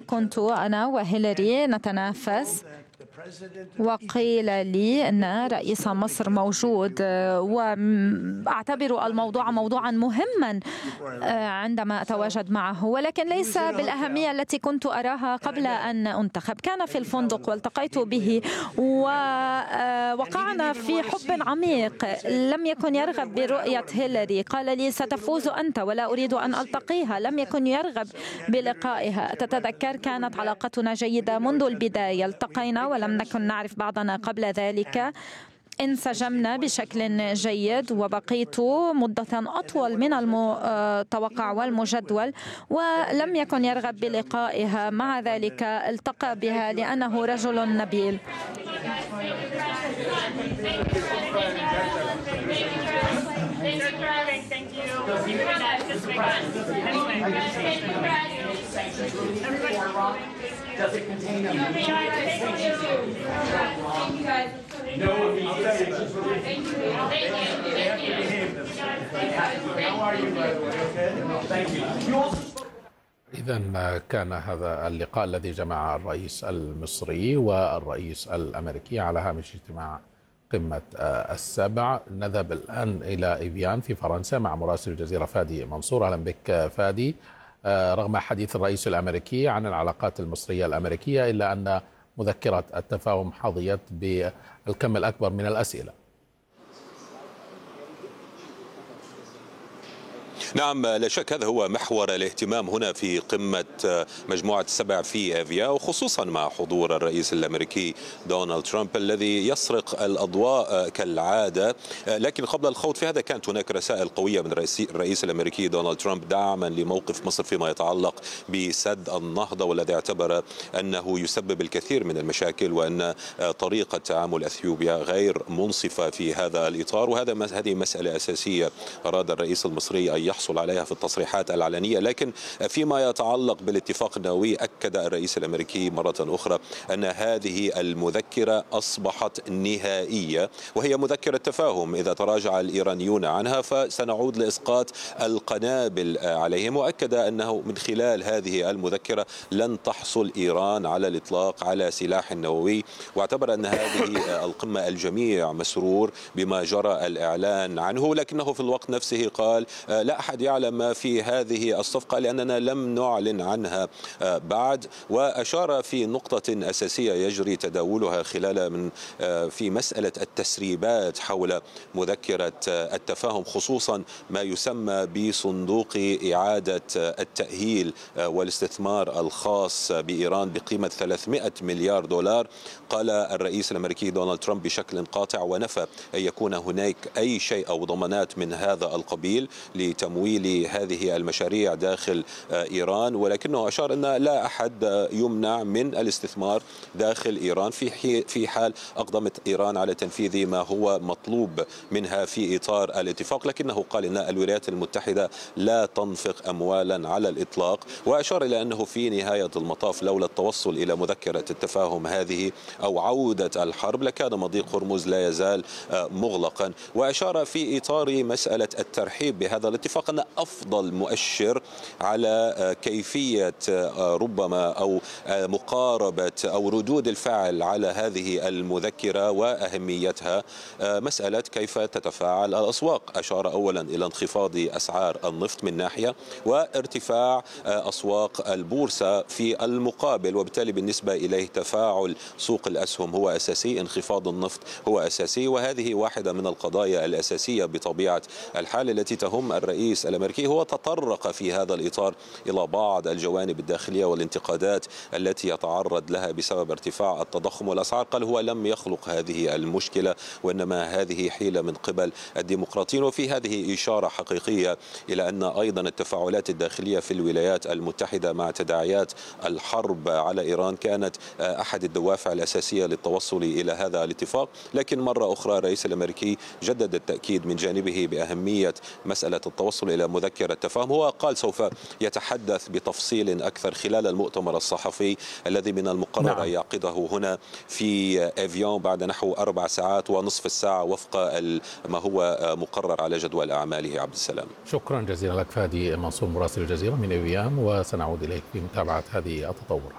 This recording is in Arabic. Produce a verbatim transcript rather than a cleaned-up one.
كنت أنا وهيلاري نتنافس، وقيل لي أن رئيس مصر موجود، وأعتبر الموضوع موضوعا مهما عندما أتواجد معه، ولكن ليس بالأهمية التي كنت أراها قبل أن أنتخب. كان في الفندق والتقيت به ووقعنا في حب عميق. لم يكن يرغب برؤية هيلاري، قال لي ستفوز أنت ولا أريد أن ألتقيها. لم يكن يرغب بلقائها. تتذكر كانت علاقتنا جيدة منذ البداية، التقينا ولم نكن نعرف بعضنا قبل ذلك. انسجمنا بشكل جيد وبقيت مدة أطول من المتوقع والمجدول، ولم يكن يرغب بلقائها. مع ذلك التقى بها لأنه رجل نبيل. إذن كان هذا اللقاء الذي جمع الرئيس المصري والرئيس الأمريكي على هامش اجتماع قمة السبع. نذهب الآن إلى إيفيان في فرنسا مع مراسل الجزيرة فادي منصور. أهلا بك فادي. رغم حديث الرئيس الأمريكي عن العلاقات المصرية الأمريكية، إلا أن مذكرة التفاهم حظيت بالكم الأكبر من الأسئلة. نعم، لا شك هذا هو محور الاهتمام هنا في قمة مجموعة السبع في إيفيا، وخصوصا مع حضور الرئيس الأمريكي دونالد ترامب الذي يسرق الأضواء كالعادة. لكن قبل الخوض في هذا كانت هناك رسائل قوية من الرئيس الأمريكي دونالد ترامب دعما لموقف مصر فيما يتعلق بسد النهضة، والذي اعتبر أنه يسبب الكثير من المشاكل، وأن طريقة تعامل أثيوبيا غير منصفة في هذا الإطار. وهذا هذه مسألة أساسية أراد الرئيس المصري أن يحصل عليها في التصريحات العلنية. لكن فيما يتعلق بالاتفاق النووي، أكد الرئيس الأمريكي مرة أخرى أن هذه المذكرة أصبحت نهائية، وهي مذكرة تفاهم. إذا تراجع الإيرانيون عنها فسنعود لإسقاط القنابل عليهم. وأكد أنه من خلال هذه المذكرة لن تحصل إيران على الإطلاق على سلاح نووي. واعتبر أن هذه القمة الجميع مسرور بما جرى الإعلان عنه، لكنه في الوقت نفسه قال لا أحد يعلم ما في هذه الصفقة لأننا لم نعلن عنها بعد. وأشار في نقطة أساسية يجري تداولها خلال من في مسألة التسريبات حول مذكرة التفاهم، خصوصا ما يسمى بصندوق إعادة التأهيل والاستثمار الخاص بإيران بقيمة ثلاثمائة مليار دولار. قال الرئيس الأمريكي دونالد ترامب بشكل قاطع ونفى أن يكون هناك أي شيء أو ضمانات من هذا القبيل لتمويل هذه المشاريع داخل إيران، ولكنه أشار أن لا أحد يمنع من الاستثمار داخل إيران في في حال أقدمت إيران على تنفيذ ما هو مطلوب منها في إطار الاتفاق. لكنه قال أن الولايات المتحدة لا تنفق أموالا على الإطلاق، وأشار إلى أنه في نهاية المطاف لولا التوصل إلى مذكرة التفاهم هذه أو عودة الحرب لكان مضيق هرمز لا يزال مغلقا. وأشار في إطار مسألة الترحيب بهذا الاتفاق أن أفضل مؤشر على كيفية ربما أو مقاربة أو ردود الفعل على هذه المذكرة وأهميتها مسألة كيف تتفاعل الأسواق. أشار أولا إلى انخفاض أسعار النفط من ناحية وارتفاع أسواق البورصة في المقابل، وبالتالي بالنسبة إليه تفاعل سوق الأسهم هو أساسي، انخفاض النفط هو أساسي. وهذه واحدة من القضايا الأساسية بطبيعة الحال التي تهم الرئيس الأمريكي. هو تطرق في هذا الإطار إلى بعض الجوانب الداخلية والانتقادات التي يتعرض لها بسبب ارتفاع التضخم والأسعار. قال هو لم يخلق هذه المشكلة، وإنما هذه حيلة من قبل الديمقراطيين. وفي هذه إشارة حقيقية إلى أن أيضا التفاعلات الداخلية في الولايات المتحدة مع تداعيات الحرب على إيران كانت أحد الدوافع الأساسية للتوصل إلى هذا الاتفاق. لكن مرة أخرى الرئيس الأمريكي جدد التأكيد من جانبه بأهمية مسألة التوصل إلى مذكرة تفاهم. هو قال سوف يتحدث بتفصيل أكثر خلال المؤتمر الصحفي الذي من المقرر نعم. أن يعقده هنا في إيفيان بعد نحو أربع ساعات ونصف الساعة وفق ما هو مقرر على جدول أعماله. عبد السلام، شكرا جزيلا لك فادي منصور مراسل الجزيرة من إيفيان، وسنعود إليك في متابعة هذه التطورات.